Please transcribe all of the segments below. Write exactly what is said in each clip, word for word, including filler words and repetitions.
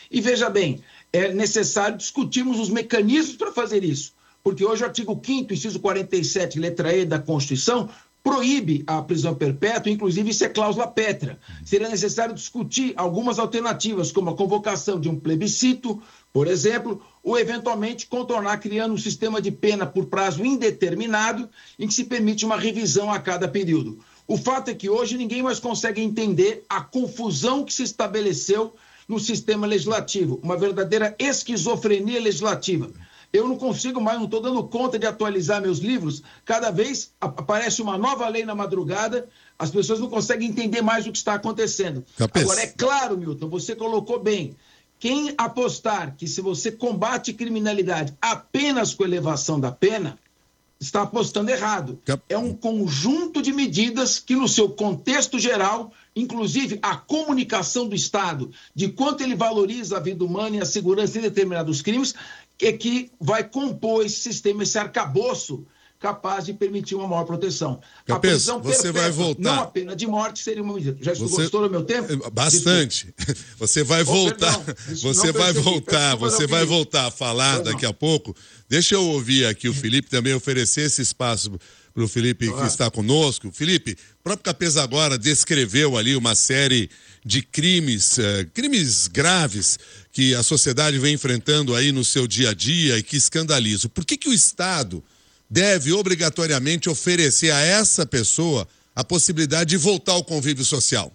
E veja bem, é necessário discutirmos os mecanismos para fazer isso, porque hoje o artigo quinto, inciso quarenta e sete, letra E da Constituição, proíbe a prisão perpétua, inclusive isso é cláusula pétrea. Seria necessário discutir algumas alternativas, como a convocação de um plebiscito, por exemplo, ou eventualmente contornar criando um sistema de pena por prazo indeterminado, em que se permite uma revisão a cada período. O fato é que hoje ninguém mais consegue entender a confusão que se estabeleceu no sistema legislativo, uma verdadeira esquizofrenia legislativa. Eu não consigo mais, não estou dando conta de atualizar meus livros. Cada vez aparece uma nova lei na madrugada, as pessoas não conseguem entender mais o que está acontecendo. Capês. Agora, é claro, Milton, você colocou bem. Quem apostar que se você combate criminalidade apenas com elevação da pena, está apostando errado. Cap... É um conjunto de medidas que, no seu contexto geral, inclusive a comunicação do Estado, de quanto ele valoriza a vida humana e a segurança em determinados crimes, é que vai compor esse sistema, esse arcabouço capaz de permitir uma maior proteção. Capês, a prisão você perpétua, vai voltar. Não a pena de morte seria uma medida. Já você... gostou do meu tempo? Bastante. Desculpa. Você vai voltar. Oh, você vai percebi. voltar. Você vai voltar a falar não, daqui não. a pouco. Deixa eu ouvir aqui o Felipe também, oferecer esse espaço para o Felipe ah. que está conosco. Felipe, o próprio Capês agora descreveu ali uma série de crimes, uh, crimes graves que a sociedade vem enfrentando aí no seu dia a dia e que escandalizam. Por que que o Estado deve obrigatoriamente oferecer a essa pessoa a possibilidade de voltar ao convívio social?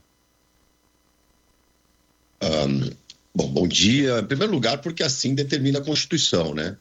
Um, bom, bom dia. Em primeiro lugar, porque assim determina a Constituição, né?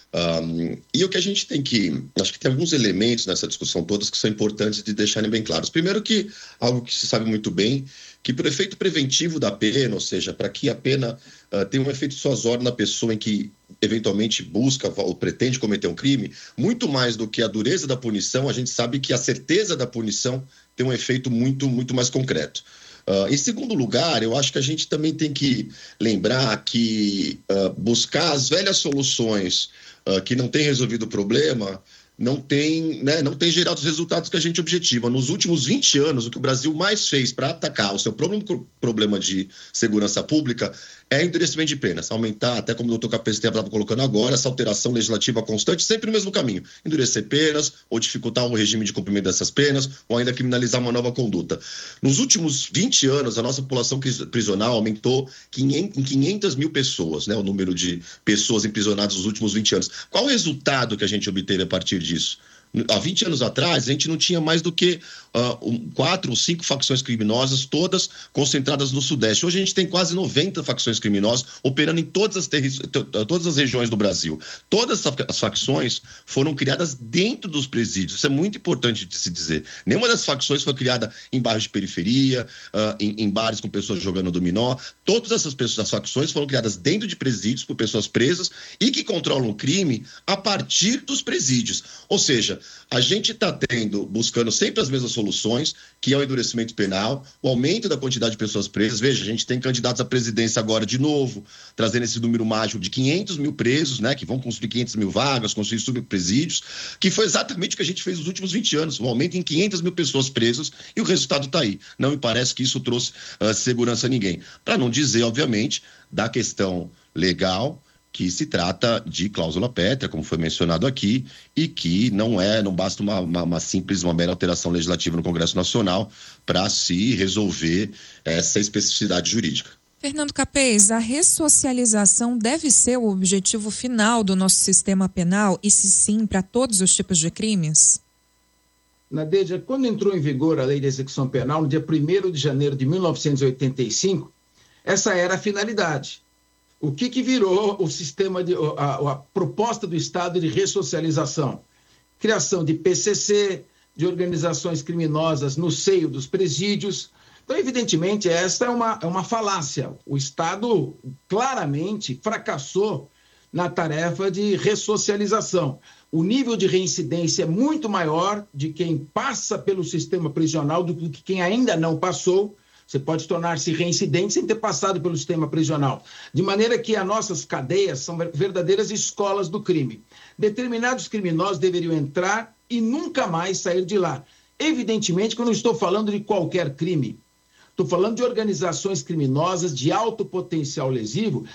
Um, e o que a gente tem que... Acho que tem alguns elementos nessa discussão todas que são importantes de deixarem bem claros. Primeiro que, algo que se sabe muito bem, que por efeito preventivo da pena, ou seja, para que a pena uh, tenha um efeito suasório na pessoa em que eventualmente busca ou pretende cometer um crime, muito mais do que a dureza da punição, a gente sabe que a certeza da punição tem um efeito muito, muito mais concreto. Uh, em segundo lugar, eu acho que a gente também tem que lembrar que uh, buscar as velhas soluções uh, que não têm resolvido o problema não tem, né, não tem gerado os resultados que a gente objetiva. Nos últimos vinte anos, o que o Brasil mais fez para atacar o seu próprio problema de segurança pública é endurecimento de penas, aumentar, até como o doutor Capês estava colocando agora, essa alteração legislativa constante, sempre no mesmo caminho, endurecer penas, ou dificultar o regime de cumprimento dessas penas, ou ainda criminalizar uma nova conduta. Nos últimos vinte anos, a nossa população prisional aumentou em quinhentas mil pessoas, né, o número de pessoas emprisionadas nos últimos vinte anos. Qual o resultado que a gente obteve a partir disso? Há vinte anos atrás, a gente não tinha mais do que uh, um, quatro ou cinco facções criminosas, todas concentradas no Sudeste. Hoje a gente tem quase noventa facções criminosas operando em todas as, terri- todas as regiões do Brasil. Todas as facções foram criadas dentro dos presídios. Isso é muito importante de se dizer. Nenhuma das facções foi criada em bairros de periferia, uh, em, em bares com pessoas jogando dominó. Todas essas pessoas, as facções foram criadas dentro de presídios por pessoas presas e que controlam o crime a partir dos presídios. Ou seja, a gente está tendo, buscando sempre as mesmas soluções, que é o endurecimento penal, o aumento da quantidade de pessoas presas. Veja, a gente tem candidatos à presidência agora de novo, trazendo esse número mágico de quinhentos mil presos, né, que vão construir quinhentas mil vagas, construir subpresídios, que foi exatamente o que a gente fez nos últimos vinte anos, um aumento em quinhentas mil pessoas presas, e o resultado está aí. Não me parece que isso trouxe uh, segurança a ninguém. Para não dizer, obviamente, da questão legal, que se trata de cláusula pétrea, como foi mencionado aqui, e que não é, não basta uma, uma, uma simples, uma mera alteração legislativa no Congresso Nacional para se resolver essa especificidade jurídica. Fernando Capês, a ressocialização deve ser o objetivo final do nosso sistema penal, e se sim, para todos os tipos de crimes? Nadeja, quando entrou em vigor a Lei de Execução Penal, no dia primeiro de janeiro de mil novecentos e oitenta e cinco, essa era a finalidade. O que, que virou o sistema, de, a, a proposta do Estado de ressocialização? Criação de P C C, de organizações criminosas no seio dos presídios. Então, evidentemente, esta é uma, é uma falácia. O Estado claramente fracassou na tarefa de ressocialização. O nível de reincidência é muito maior de quem passa pelo sistema prisional do que quem ainda não passou. Você pode tornar-se reincidente sem ter passado pelo sistema prisional. De maneira que as nossas cadeias são verdadeiras escolas do crime. Determinados criminosos deveriam entrar e nunca mais sair de lá. Evidentemente que eu não estou falando de qualquer crime. Estou falando de organizações criminosas de alto potencial lesivo